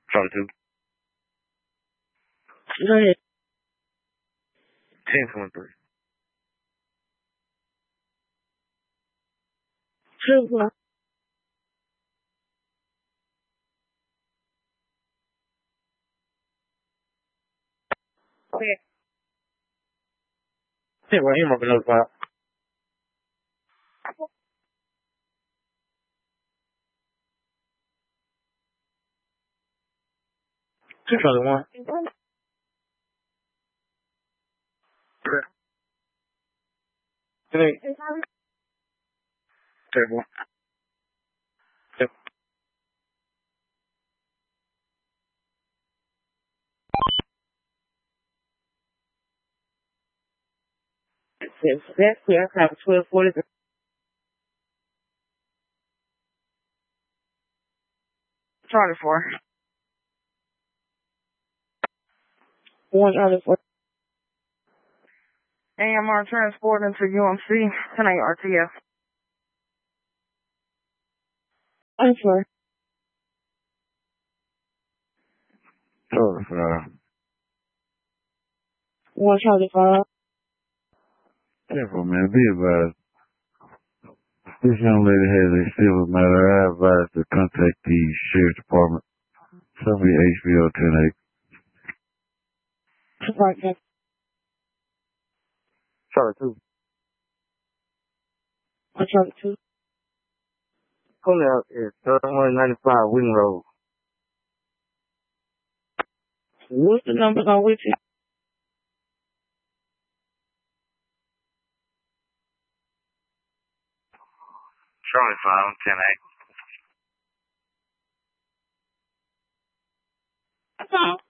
Charlie 2. Go ahead. 1023. 2 Okay. Yeah, well, you're marking those out. 221. Okay. Today. Terrible. Yep. That's clear. I have 1240. Charlie 4. 1 Charlie 4. AMR transporting to UMC. 10 RTF. I'm sorry. Charlie 5. 1 Charlie 5. Careful, man. Be advised. This young lady has a civil matter. I advise to contact the Sheriff's Department. Somebody HBO 10-8. Right now. Charlie 2. 1 Charlie 2. Pull out at 3195 Wing Road. What's the numbers on with you? Charlie 5, 10-8. That's all.